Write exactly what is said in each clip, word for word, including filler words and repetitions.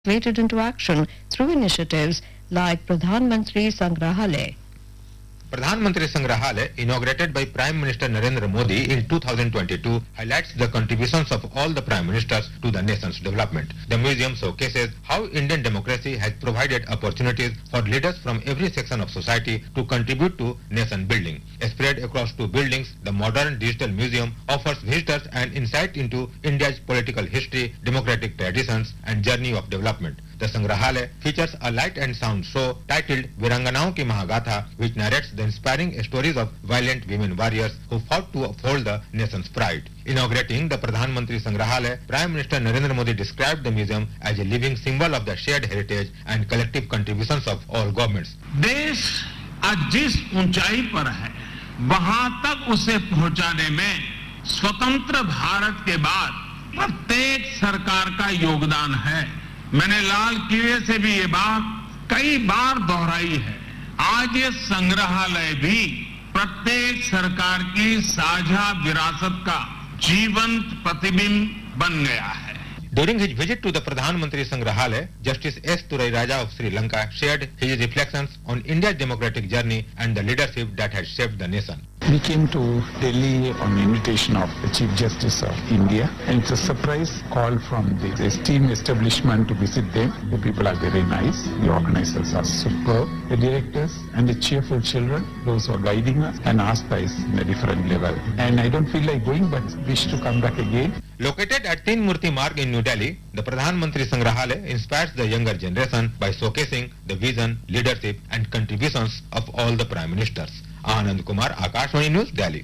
translated into action through initiatives like Pradhan Mantri Sangrahalaya. Pradhan Mantri Sangrahalaya, inaugurated by Prime Minister Narendra Modi in two thousand twenty-two, highlights the contributions of all the Prime Ministers to the nation's development. The museum showcases how Indian democracy has provided opportunities for leaders from every section of society to contribute to nation building. Spread across two buildings, the modern digital museum offers visitors an insight into India's political history, democratic traditions, and journey of development. The Sangrahalaya features a light and sound show titled Viranganaon Ki Mahagatha, which narrates the inspiring stories of valiant women warriors who fought to uphold the nation's pride. Inaugurating the Pradhan Mantri Sangrahalaya, Prime Minister Narendra Modi described the museum as a living symbol of the shared heritage and collective contributions of all governments. देश आज जिस ऊंचाई पर है, वहां तक उसे पहुंचाने में स्वतंत्र भारत के बाद प्रत्येक सरकार का योगदान है. मैंने लाल किले से भी ये बात कई बार दोहराई है. आज ये संग्रहालय भी प्रत्येक सरकार की साझा विरासत का जीवंत प्रतिबिंब बन गया है. During his visit to the Pradhan Mantri Sangrahalaya, Justice S. Turai Raja of Sri Lanka shared his reflections on India's democratic journey and the leadership that has shaped the nation. We came to Delhi on the invitation of the Chief Justice of India, and it's a surprise call from the esteemed establishment to visit them. The people are very nice, the organizers are superb, the directors and the cheerful children, those who are guiding us, and Astha is in a different level. And I don't feel like going, but wish to come back again. Located at Teen Murti Marg in New Delhi, the Pradhan Mantri Sangrahalaya inspires the younger generation by showcasing the vision, leadership and contributions of all the Prime Ministers. Anand Kumar, Akashvani News, Delhi.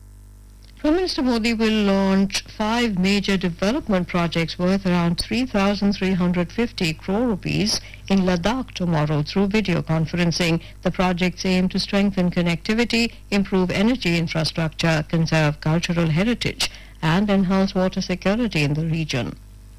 Prime Minister Modi will launch five major development projects worth around three thousand three hundred fifty crore rupees in Ladakh tomorrow through video conferencing. The projects aim to strengthen connectivity, improve energy infrastructure, conserve cultural heritage, and enhance water security in the region.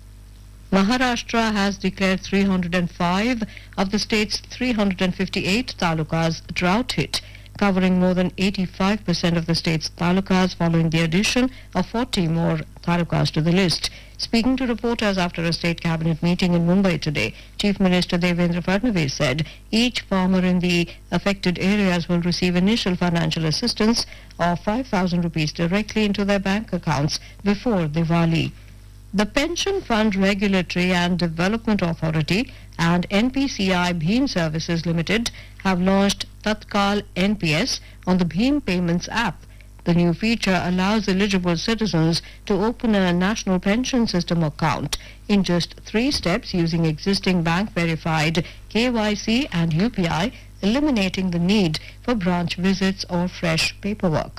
Maharashtra has declared three hundred five of the state's three hundred fifty-eight talukas drought hit, covering more than eighty-five percent of the state's talukas following the addition of forty more talukas to the list. Speaking to reporters after a state cabinet meeting in Mumbai today, Chief Minister Devendra Fadnavis said each farmer in the affected areas will receive initial financial assistance of five thousand rupees directly into their bank accounts before Diwali. The Pension Fund Regulatory and Development Authority and N P C I Bhim Services Limited have launched Tatkal N P S on the Bhim Payments app. The new feature allows eligible citizens to open a national pension system account in just three steps using existing bank-verified K Y C and U P I, eliminating the need for branch visits or fresh paperwork.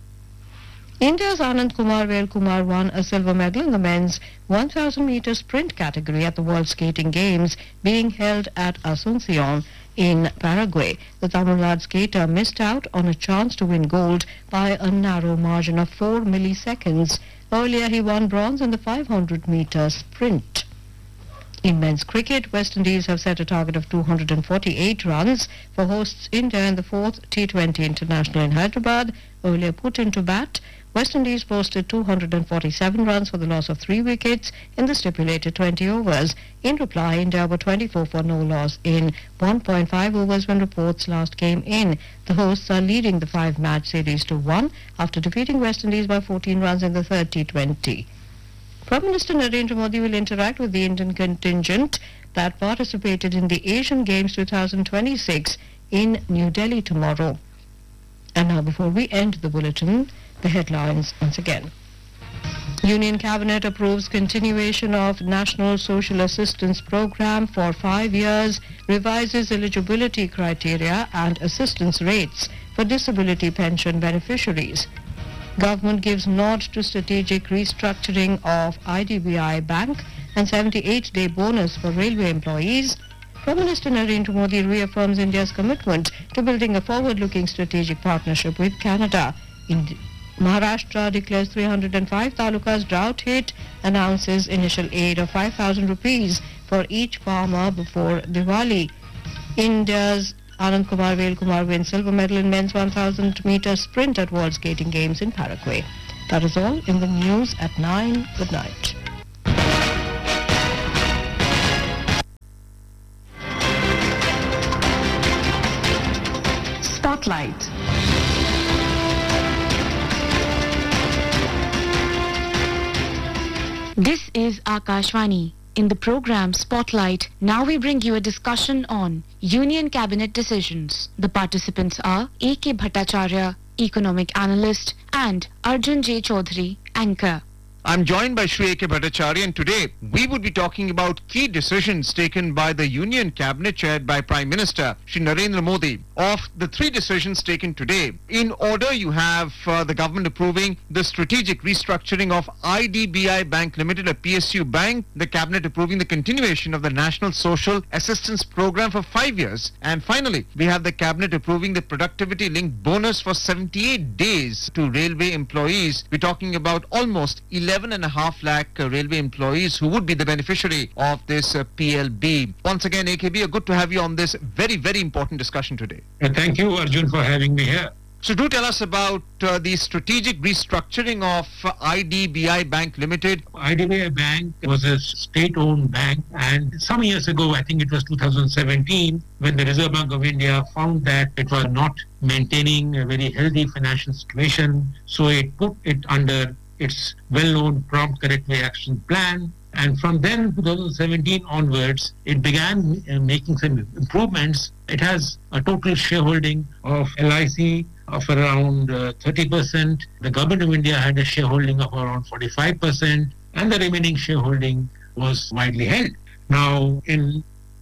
India's Anand Kumar Velkumar won a silver medal in the men's one thousand meter sprint category at the World Skating Games being held at Asuncion in Paraguay. The Tamil Nadu skater missed out on a chance to win gold by a narrow margin of four milliseconds. Earlier, he won bronze in the five hundred meter sprint. In men's cricket, West Indies have set a target of two hundred forty-eight runs for hosts India in the fourth T twenty International in Hyderabad. Earlier put into bat, West Indies posted two hundred forty-seven runs for the loss of three wickets in the stipulated twenty overs. In reply, India were twenty-four for no loss in one point five overs when reports last came in. The hosts are leading the five-match series to one after defeating West Indies by fourteen runs in the third T twenty. Prime Minister Narendra Modi will interact with the Indian contingent that participated in the Asian Games two thousand twenty-six in New Delhi tomorrow. And now, before we end the bulletin, the headlines once again. Union Cabinet approves continuation of National Social Assistance Program for five years, revises eligibility criteria and assistance rates for disability pension beneficiaries. Government gives nod to strategic restructuring of I D B I Bank and seventy-eight day bonus for railway employees. Prime Minister Narendra Modi reaffirms India's commitment to building a forward-looking strategic partnership with Canada. In Maharashtra declares three hundred five talukas drought hit, announces initial aid of five thousand rupees for each farmer before Diwali. India's Anand Kumar Velkumar wins silver medal in men's one thousand meter sprint at World Skating Games in Paraguay. That is all in the news at nine. Good night. Spotlight. This is Akashvani. In the program Spotlight, now we bring you a discussion on Union Cabinet decisions. The participants are A K Bhattacharya, economic analyst, and Arjun J. Chaudhary, anchor. I'm joined by Shri A K Bhattacharya, and today we would be talking about key decisions taken by the Union Cabinet chaired by Prime Minister Shri Narendra Modi. Of the three decisions taken today, in order you have uh, the government approving the strategic restructuring of I D B I Bank Limited, a P S U bank, the Cabinet approving the continuation of the National Social Assistance Program for five years, and finally we have the Cabinet approving the productivity-linked bonus for seventy-eight days to railway employees. We're talking about almost eleven and a half lakh uh, railway employees who would be the beneficiary of this uh, P L B. Once again, A K B, good to have you on this very, very important discussion today. Uh, thank you, Arjun, for having me here. So do tell us about uh, the strategic restructuring of uh, I D B I Bank Limited. I D B I Bank was a state-owned bank, and some years ago, I think it was two thousand seventeen, when the Reserve Bank of India found that it was not maintaining a very healthy financial situation, so it put it under its well-known prompt corrective action plan. And from then, two thousand seventeen onwards, it began uh, making some improvements. It has a total shareholding of L I C of around uh, thirty percent. The Government of India had a shareholding of around forty-five percent, and the remaining shareholding was widely held. Now, in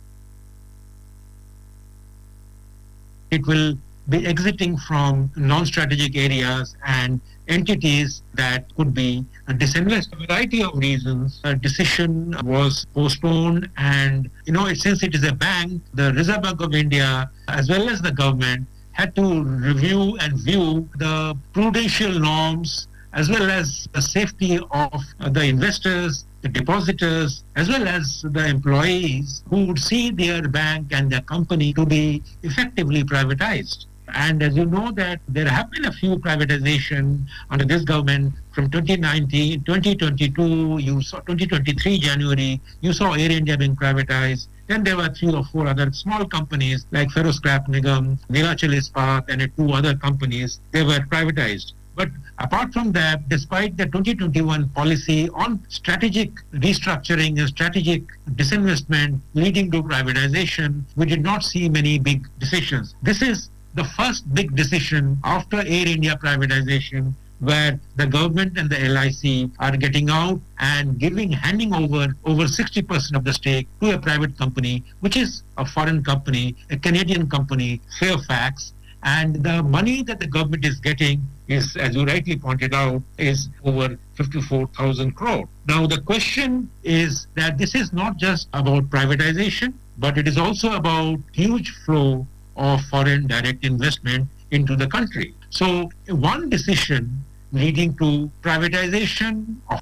it will be exiting from non-strategic areas and entities that could be disinvested. A variety of reasons, a decision was postponed, and you know, since it is a bank, the Reserve Bank of India as well as the government had to review and view the prudential norms as well as the safety of the investors, the depositors, as well as the employees who would see their bank and their company to be effectively privatized. And as you know that there have been a few privatization under this government from twenty nineteen, twenty twenty-two, you saw twenty twenty-three January, you saw Air India being privatized. Then there were three or four other small companies like Ferroscrap Nigam, Neelachal Ispat, and two other companies. They were privatized. But apart from that, despite the twenty twenty-one policy on strategic restructuring and strategic disinvestment leading to privatization, we did not see many big decisions. This is the first big decision after Air India privatization, where the government and the L I C are getting out and giving, handing over over sixty percent of the stake to a private company, which is a foreign company, a Canadian company, Fairfax. And the money that the government is getting is, as you rightly pointed out, is over fifty-four thousand crore. Now, the question is that this is not just about privatization, but it is also about huge flow of foreign direct investment into the country. So one decision leading to privatization of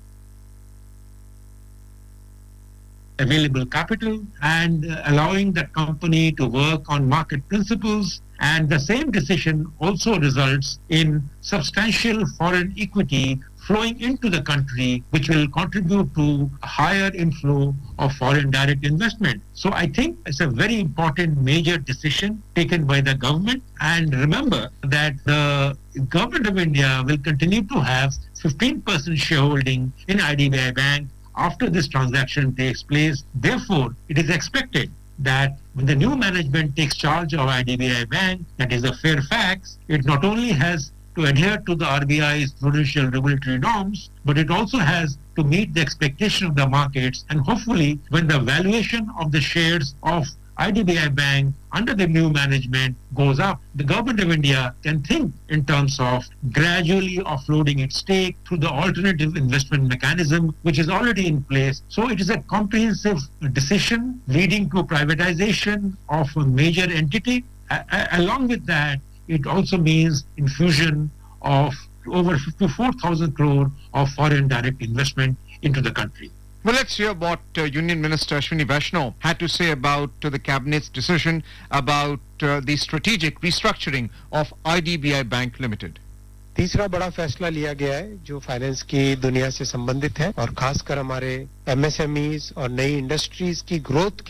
available capital and uh, allowing the company to work on market principles, and the same decision also results in substantial foreign equity flowing into the country, which will contribute to a higher inflow of foreign direct investment. So I think it's a very important major decision taken by the government. And remember that the Government of India will continue to have fifteen percent shareholding in I D B I Bank after this transaction takes place. Therefore, it is expected that when the new management takes charge of I D B I Bank, that is a Fairfax, it not only has to adhere to the R B I's prudential regulatory norms, but it also has to meet the expectation of the markets. And hopefully, when the valuation of the shares of I D B I Bank under the new management goes up, the Government of India can think in terms of gradually offloading its stake through the alternative investment mechanism, which is already in place. So it is a comprehensive decision leading to privatization of a major entity. A- a- along with that, it also means infusion of over fifty-four thousand crore of foreign direct investment into the country. Well, let's hear what uh, Union Minister Ashwini Vaishnaw had to say about uh, the Cabinet's decision about uh, the strategic restructuring of I D B I Bank Limited. तीसरा बड़ा फैसला लिया गया है जो finance की दुनिया से संबंधित है और खासकर हमारे एमएसएमईज और नई इंडस्ट्रीज की ग्रोथ